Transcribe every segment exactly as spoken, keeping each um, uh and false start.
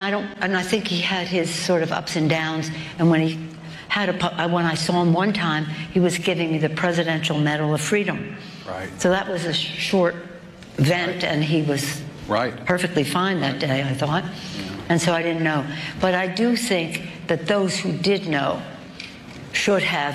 I don't, and I think he had his sort of ups and downs. And when he had a, when I saw him one time, he was giving me the Presidential Medal of Freedom. Right. So that was a short event, right. And he was right. perfectly fine that day, I thought. Yeah. And so I didn't know. But I do think that those who did know should have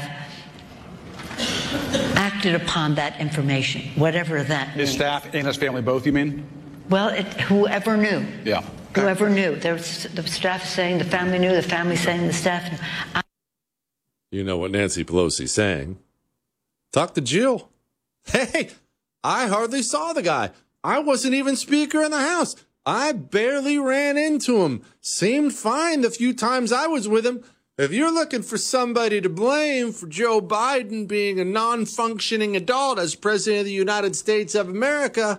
acted upon that information, whatever that His means. staff and his family both, you mean? Well, it, whoever knew. Yeah. Okay. Whoever knew. There was, the staff is saying the family knew, the family saying the staff knew. I- You know what Nancy Pelosi's saying. Talk to Jill. Hey, I hardly saw the guy. I wasn't even Speaker in the House. I barely ran into him. Seemed fine the few times I was with him. If you're looking for somebody to blame for Joe Biden being a non-functioning adult as President of the United States of America,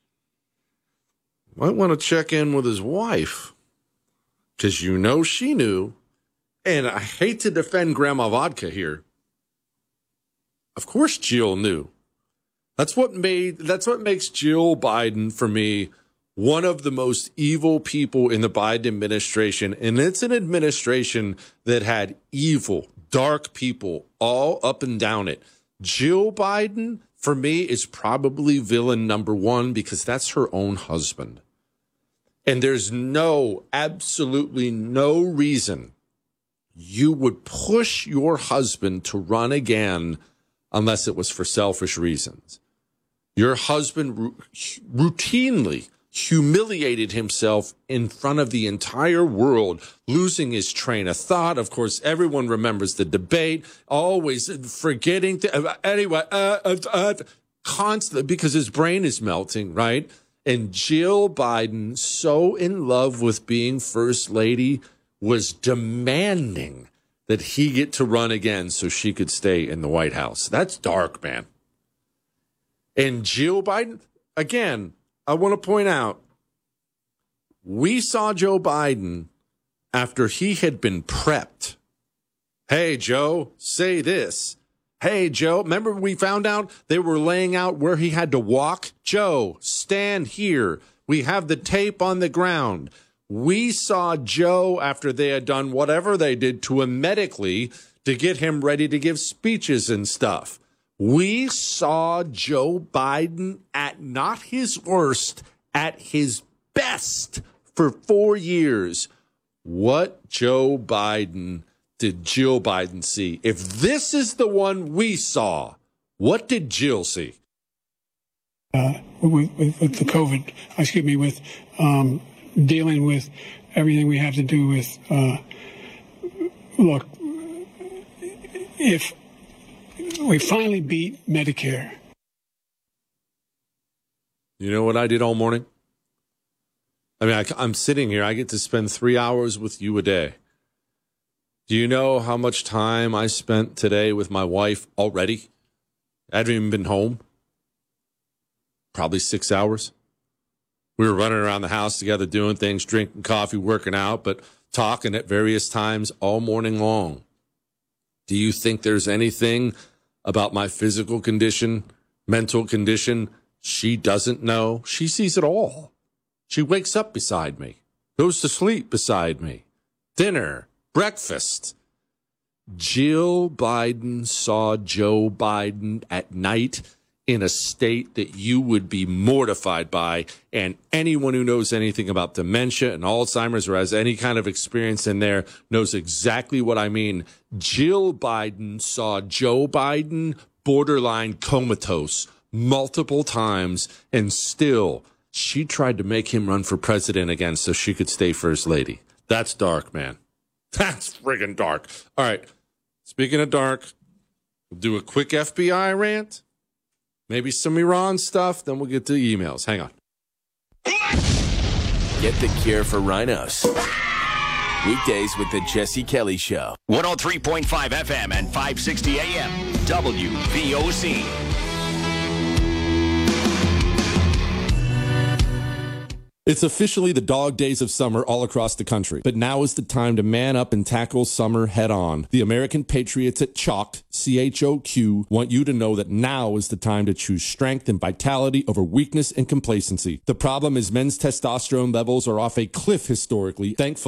might want to check in with his wife. Because you know she knew. And I hate to defend Grandma Vodka here. Of course Jill knew. That's what made that's what makes Jill Biden, for me, one of the most evil people in the Biden administration. And it's an administration that had evil, dark people all up and down it. Jill Biden, for me, is probably villain number one because that's her own husband. And there's no, absolutely no reason you would push your husband to run again unless it was for selfish reasons. Your husband r- routinely humiliated himself in front of the entire world, losing his train of thought. Of course, everyone remembers the debate, always forgetting. Th- anyway, uh, uh, uh, constantly, because his brain is melting, right? And Jill Biden, so in love with being first lady, was demanding that he get to run again so she could stay in the White House. That's dark, man. And Jill Biden, again, I want to point out, we saw Joe Biden after he had been prepped. Hey, Joe, say this. Hey, Joe, remember we found out they were laying out where he had to walk? Joe, stand here. We have the tape on the ground. We saw Joe after they had done whatever they did to him medically to get him ready to give speeches and stuff. We saw Joe Biden at not his worst, at his best for four years. What Joe Biden did Jill Biden see? If this is the one we saw, what did Jill see? Uh, with, with, with the COVID, excuse me, with um, dealing with everything we have to do with, uh, look, if we finally beat Medicare. You know what I did all morning? I mean, I, I'm sitting here. I get to spend three hours with you a day. Do you know how much time I spent today with my wife already? I haven't even been home. Probably six hours. We were running around the house together, doing things, drinking coffee, working out, but talking at various times all morning long. Do you think there's anything about my physical condition, mental condition, she doesn't know? She sees it all. She wakes up beside me, goes to sleep beside me, dinner, breakfast. Jill Biden saw Joe Biden at night in a state that you would be mortified by. And anyone who knows anything about dementia and Alzheimer's or has any kind of experience in there knows exactly what I mean. Jill Biden saw Joe Biden borderline comatose multiple times, and still she tried to make him run for president again so she could stay first lady. That's dark, man. That's friggin' dark. All right. Speaking of dark, we'll do a quick F B I rant. Maybe some Iran stuff, then we'll get to emails. Hang on. Get the cure for rhinos. Weekdays with the Jesse Kelly Show. one oh three point five F M and five sixty A M. W V O C. It's officially the dog days of summer all across the country, but now is the time to man up and tackle summer head on. The American Patriots at Chalk, C H O Q, want you to know that now is the time to choose strength and vitality over weakness and complacency. The problem is men's testosterone levels are off a cliff historically. Thankfully,